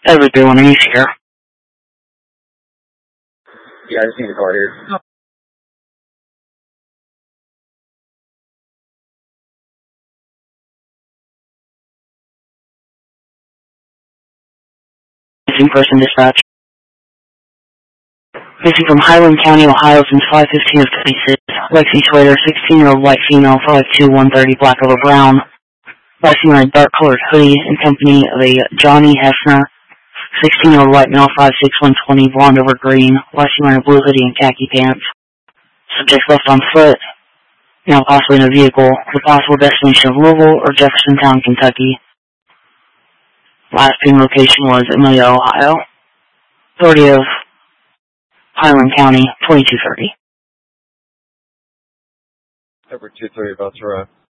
Everyone, are you here? Yeah, I just need a car here. Missing person dispatch. Missing from Highland County, Ohio since 5/15 of 26. Lexi Schwader, 16-year-old white female, 5'2", 130, black over brown. Lexi wearing a dark-colored hoodie in company of a Johnny Hessner, 16-year-old white male, 5'6", 120, blonde over green. Lexi wearing a blue hoodie and khaki pants. Subject left on foot. Now possibly in a vehicle. The possible destination of Louisville or Jeffersontown, Kentucky. Last ping location was Amelia, Ohio. Authority of Highland County, 2230. Number 230, about to arrive.